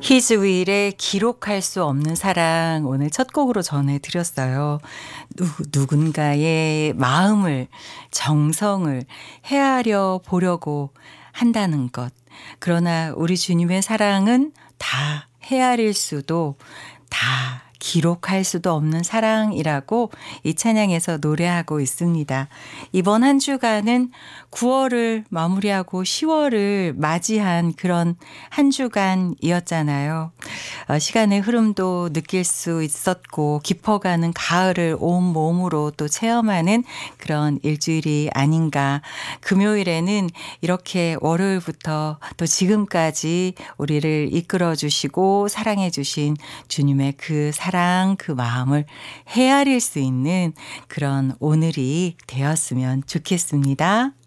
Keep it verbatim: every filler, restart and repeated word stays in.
히즈윌의 기록할 수 없는 사랑 오늘 첫 곡으로 전해드렸어요. 누, 누군가의 마음을, 정성을 헤아려 보려고 한다는 것. 그러나 우리 주님의 사랑은 다 헤아릴 수도 다 기록할 수도 없는 사랑이라고 이 찬양에서 노래하고 있습니다. 이번 한 주간은 구월을 마무리하고 시월을 맞이한 그런 한 주간이었잖아요. 어, 시간의 흐름도 느낄 수 있었고 깊어가는 가을을 온 몸으로 또 체험하는 그런 일주일이 아닌가. 금요일에는 이렇게 월요일부터 또 지금까지 우리를 이끌어 주시고 사랑해 주신 주님의 그 사랑 사랑 그 마음을 헤아릴 수 있는 그런 오늘이 되었으면 좋겠습니다.